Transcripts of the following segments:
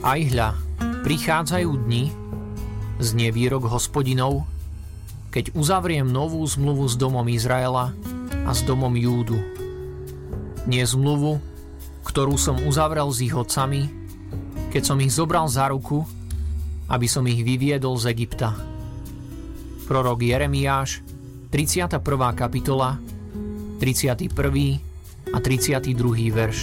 Aj hľa, prichádzajú dni, znie výrok Hospodinov, keď uzavriem novú zmluvu s domom Izraela a s domom Júdu. Nie zmluvu, ktorú som uzavrel s ich otcami, keď som ich zobral za ruku, aby som ich vyviedol z Egypta. Prorok Jeremiáš, 31. kapitola, 31. a 32. verš.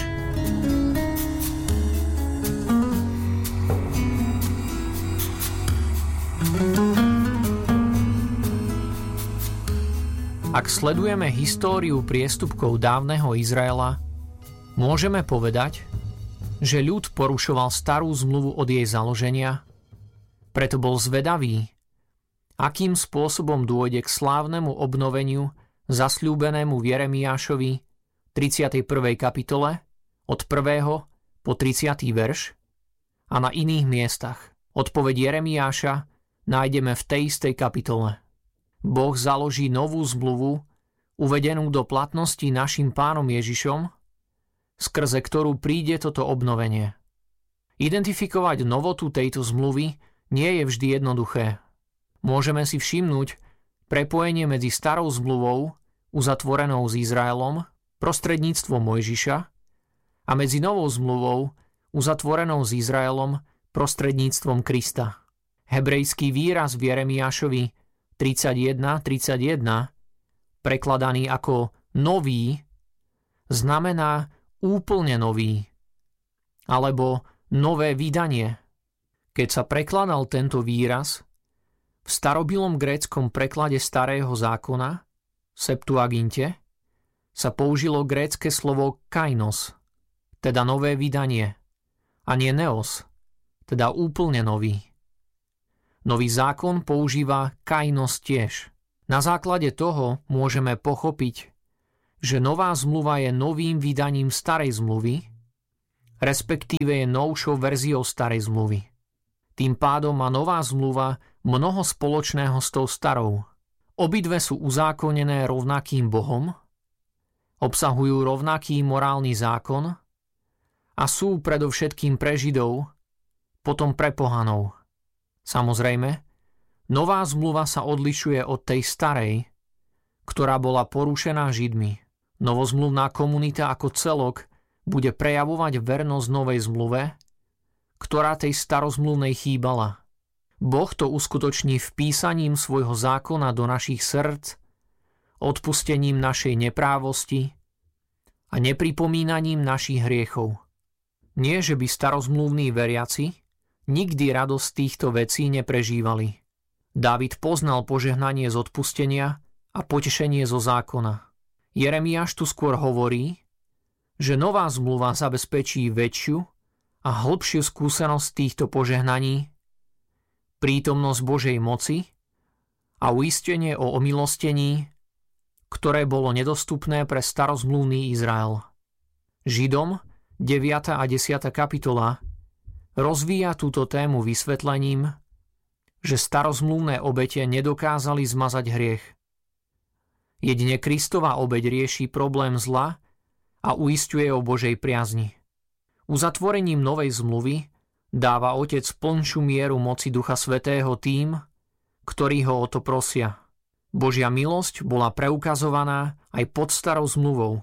Ak sledujeme históriu priestupkov dávneho Izraela, môžeme povedať, že ľud porušoval starú zmluvu od jej založenia, preto bol zvedavý, akým spôsobom dôjde k slávnemu obnoveniu zasľúbenému v Jeremiášovi 31. kapitole od 1. po 30. verš a na iných miestach. Odpoveď Jeremiáša nájdeme v tej istej kapitole. Boh založí novú zmluvu, uvedenú do platnosti našim Pánom Ježišom, skrze ktorú príde toto obnovenie. Identifikovať novotu tejto zmluvy nie je vždy jednoduché. Môžeme si všimnúť prepojenie medzi starou zmluvou, uzatvorenou s Izraelom, prostredníctvom Mojžiša, a medzi novou zmluvou, uzatvorenou s Izraelom, prostredníctvom Krista. Hebrejský výraz v Jeremiášovi 31, prekladaný ako nový, znamená úplne nový, alebo nové vydanie. Keď sa prekladal tento výraz, v starobilom gréckom preklade starého zákona, Septuaginte, sa použilo grécke slovo kainos, teda nové vydanie, a nie neos, teda úplne nový. Nový zákon používa kainos tiež. Na základe toho môžeme pochopiť, že nová zmluva je novým vydaním starej zmluvy, respektíve je novšou verziou starej zmluvy. Tým pádom má nová zmluva mnoho spoločného s tou starou. Obidve sú uzákonené rovnakým Bohom, obsahujú rovnaký morálny zákon a sú predovšetkým pre Židov, potom pre pohanov. Samozrejme, nová zmluva sa odlišuje od tej starej, ktorá bola porušená Židmi. Novozmluvná komunita ako celok bude prejavovať vernosť novej zmluve, ktorá tej starozmluvnej chýbala. Boh to uskutoční vpísaním svojho zákona do našich srdc, odpustením našej neprávosti a nepripomínaním našich hriechov. Nie, že by starozmluvní veriaci nikdy radosť týchto vecí neprežívali. Dávid poznal požehnanie z odpustenia a potešenie zo zákona. Jeremiáš tu skôr hovorí, že nová zmluva zabezpečí väčšiu a hlbšiu skúsenosť týchto požehnaní, prítomnosť Božej moci a uistenie o omilostení, ktoré bolo nedostupné pre starozmluvný Izrael. Židom 9. a 10. kapitola rozvíja túto tému vysvetlením, že starozmluvné obete nedokázali zmazať hriech. Jedine Kristova obeť rieši problém zla a uisťuje o Božej priazni. Uzatvorením novej zmluvy dáva Otec plnšiu mieru moci Ducha Svätého tým, ktorí ho o to prosia. Božia milosť bola preukazovaná aj pod starou zmluvou.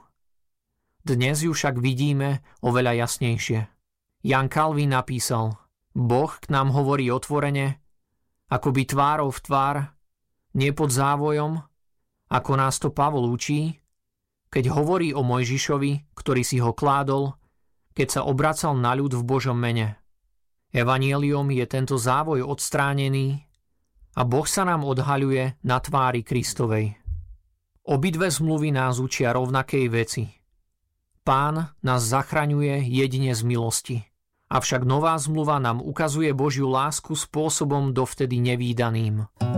Dnes ju však vidíme oveľa jasnejšie. Jan Calvin napísal: Boh k nám hovorí otvorene, akoby tvárou v tvár, nie pod závojom, ako nás to Pavol učí, keď hovorí o Mojžišovi, ktorý si ho kládol, keď sa obracal na ľud v Božom mene. Evanjeliom je tento závoj odstránený a Boh sa nám odhaľuje na tvári Kristovej. Obidve zmluvy nás učia rovnakej veci. Pán nás zachraňuje jedine z milosti. Avšak nová zmluva nám ukazuje Božiu lásku spôsobom dovtedy nevídaným.